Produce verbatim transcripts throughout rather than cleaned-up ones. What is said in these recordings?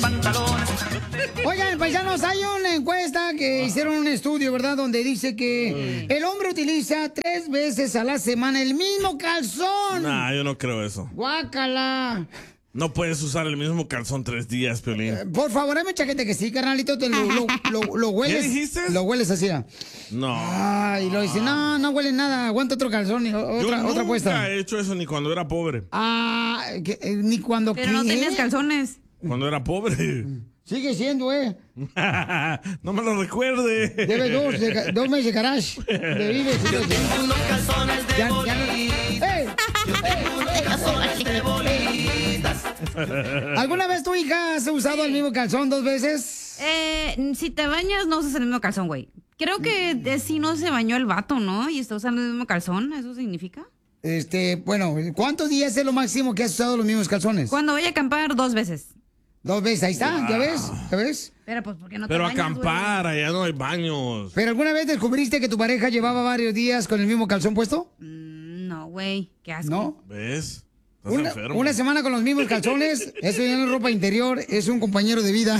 pantalones. Oigan, paisanos, hay una encuesta que hicieron un estudio, ¿verdad? Donde dice que el hombre utiliza tres veces a la semana el mismo calzón. Nah, yo no creo eso. ¡Guácala! No puedes usar el mismo calzón tres días, Piolín. Eh, por favor, dame chaquete que sí, carnalito. Te lo, lo, lo, lo hueles. ¿Qué dijiste? Lo hueles así. No. Ay, lo dice, no, no huele nada. Aguanta otro calzón y otra, yo otra nunca puesta. he hecho eso ni cuando era pobre. Ah, que, eh, ni cuando... Pero no ¿qué? tenías calzones. Cuando era pobre. Sigue siendo, eh. No me lo recuerde. Debe dos, de, dos meses de garage. De vives. Yo tengo unos calzones de Ya, ya, bolitas. ¡Ey! Yo tengo unos calzones de bolitas. ¿Alguna vez tu hija has usado el mismo calzón dos veces? Eh, si te bañas, no usas el mismo calzón, güey. Creo que de si no se bañó el vato, ¿no? Y está usando el mismo calzón, ¿eso significa? Este, bueno, ¿cuántos días es lo máximo que has usado los mismos calzones? Cuando voy a acampar, dos veces. Dos veces, ahí está, ¿ya ves? ¿Ya ves? Pero pues, ¿por qué no te Pero bañas, acampar, allá no hay baños. ¿Pero alguna vez descubriste que tu pareja llevaba varios días con el mismo calzón puesto? Mm, no, güey, qué asco. ¿No? ¿Ves? Estás Una, enfermo. una semana con los mismos calzones, eso ya no es ropa interior, es un compañero de vida.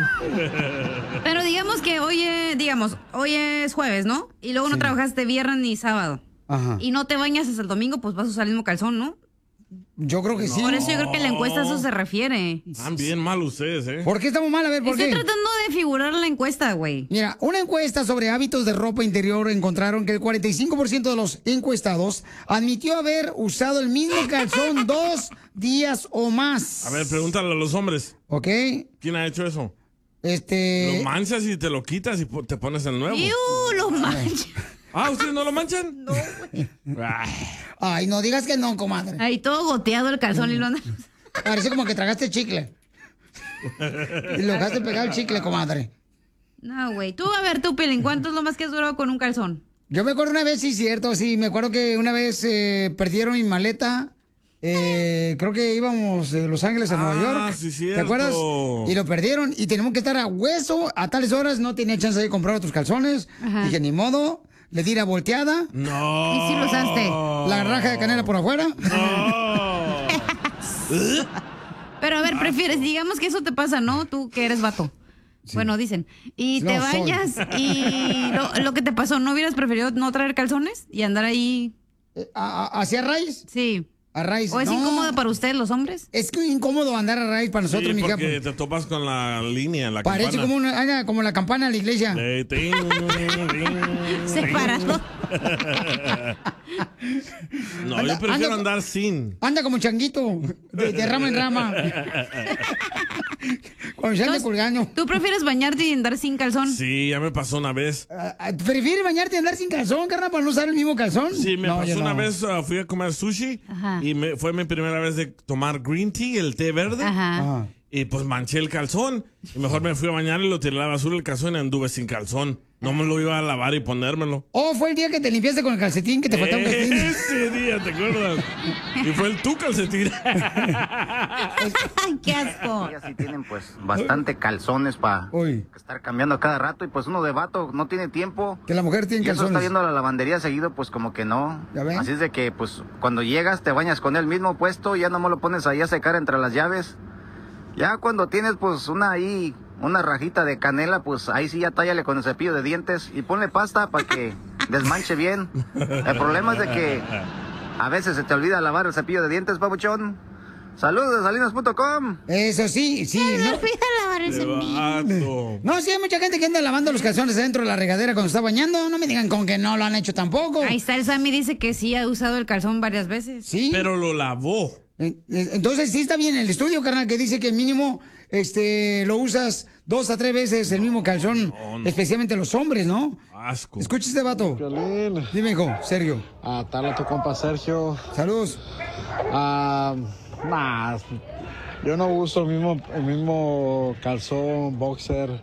Pero digamos que hoy, es, digamos, hoy es jueves, ¿no? Y luego no Sí. trabajaste viernes ni sábado. Ajá. Y no te bañas hasta el domingo, pues vas a usar el mismo calzón, ¿no? Yo creo que sí. Por eso yo creo que la encuesta a eso se refiere. Están bien mal ustedes, ¿eh? ¿Por qué estamos mal? A ver, ¿por Estoy qué? tratando de figurar la encuesta, güey. Mira, una encuesta sobre hábitos de ropa interior encontraron que el cuarenta y cinco por ciento de los encuestados admitió haber usado el mismo calzón dos días o más. A ver, pregúntale a los hombres. ¿Ok? ¿Quién ha hecho eso? Este... Lo manchas y te lo quitas y po- te pones el nuevo. ¡Iu! Lo mancha. Ah, ¿ustedes no lo manchan? No, güey. Ay, Ay, no digas que no, comadre. Ahí todo goteado el calzón y lo andas. Parece como que tragaste chicle. Y lo dejaste pegar el chicle, comadre. No, güey. Tú, a ver, tú, Pelín, ¿cuánto es lo más que has durado con un calzón? Yo me acuerdo una vez, sí, cierto, sí, me acuerdo que una vez eh, perdieron mi maleta. Eh, creo que íbamos de Los Ángeles a Ah, Nueva York. sí, ¿Te cierto. acuerdas? Y lo perdieron y tenemos que estar a hueso a tales horas. No tenía chance de comprar otros calzones. Ajá. Dije, ni modo. Le di la volteada. no. ¿Y si lo usaste? La raja de canela por afuera. No. Pero a ver, prefieres, digamos que eso te pasa, ¿no? Tú que eres vato. Bueno, dicen. Y No te soy. bañas y lo, lo que te pasó, ¿no hubieras preferido no traer calzones y andar ahí? Eh, a- a- ¿Hacia raíz? Sí. A raíz. ¿O es No. incómodo para ustedes, los hombres? Es que incómodo andar a raíz para nosotros, Sí, mi hija. porque te topas con la línea, la Parece campana. como, una, ah, como la campana de la iglesia. Eh, ting, ting, Separado. No, Anda- yo prefiero anda- andar sin. Anda como changuito, de, de rama en rama. Cuando se anda Entonces, colgando. ¿Tú prefieres bañarte y andar sin calzón? Sí, ya me pasó una vez. Ah, ah, ¿Prefieres bañarte y andar sin calzón, carnal, para no usar el mismo calzón? Sí, me No, pasó yo una no. vez, uh, fui a comer sushi Ajá. y me, fue mi primera vez de tomar green tea, el té verde. Ajá. Ajá. Y pues manché el calzón. Y mejor me fui a bañar y lo tiré a la basura el calzón y anduve sin calzón. No me lo iba a lavar y ponérmelo. Oh, fue el día que te limpiaste con el calcetín, que te faltaba un calcetín. Ese día, ¿te acuerdas? Y fue el tu calcetín. ¡Ay, qué asco! Ellas sí tienen pues bastante calzones para Uy, estar cambiando a cada rato y pues uno de vato no tiene tiempo. que la mujer tiene Y eso está calzones. yendo a la lavandería seguido, pues como que no. ¿Ya ven? Así es de que pues cuando llegas te bañas con el mismo puesto, ya nomás lo pones ahí a secar entre las llaves. Ya cuando tienes pues una ahí, una rajita de canela, pues ahí sí ya tállale con el cepillo de dientes y ponle pasta para que desmanche bien. El problema es de que a veces se te olvida lavar el cepillo de dientes, papuchón. Saludos de salinas punto com. Eso sí, sí. Me No, olvidé lavar el Qué cepillo. vato. no, sí hay mucha gente que anda lavando los calzones dentro de la regadera cuando está bañando. No me digan con que no lo han hecho tampoco. Ahí está, el Sammy dice que sí ha usado el calzón varias veces. Sí. Pero lo lavó. Eh, eh, Entonces sí está bien el estudio, carnal, que dice que mínimo este, lo usas dos a tres veces el mismo calzón, No, no. especialmente los hombres, ¿no? Asco. Escucha este vato. Violín, Dime, hijo, Sergio. a tal a tu compa Sergio. Saludos. Ah, nah, yo no uso el mismo, el mismo calzón, boxer,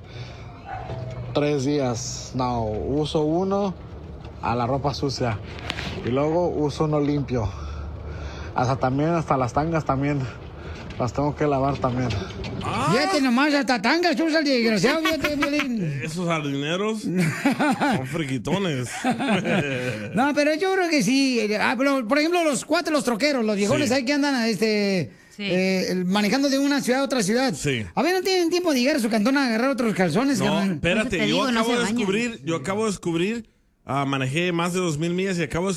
tres días. No, uso uno a la ropa sucia y luego uso uno limpio. Hasta también, hasta las tangas también, las tengo que lavar también. Fíjate nomás, hasta tangas usa el desgraciado, fíjate, Violín. Esos jardineros son friquitones. No, pero yo creo que sí. Ah, pero, por ejemplo, los cuatro, los troqueros, los viejones Sí. ahí que andan este, Sí. eh, el- manejando de una ciudad a otra ciudad. Sí. A ver, ¿no tienen tiempo de llegar a su cantón a agarrar otros calzones? No, carnal? espérate, Por eso te yo digo, no acabo se de bañan. descubrir, yo acabo de descubrir, ah, manejé más de dos mil millas y acabo de